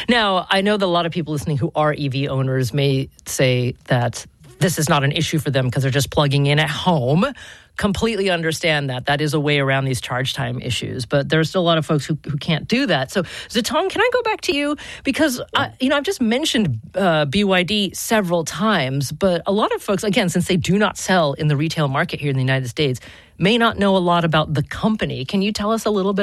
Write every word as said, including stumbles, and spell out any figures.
Now, I know that a lot of people listening who are E V owners may say that this is not an issue for them because they're just plugging in at home. Completely understand that. That is a way around these charge time issues. But there's still a lot of folks who, who can't do that. So, Zitong, can I go back to you? Because, uh, you know, I've just mentioned uh, B Y D several times, but a lot of folks, again, since they do not sell in the retail market here in the United States, may not know a lot about the company. Can you tell us a little bit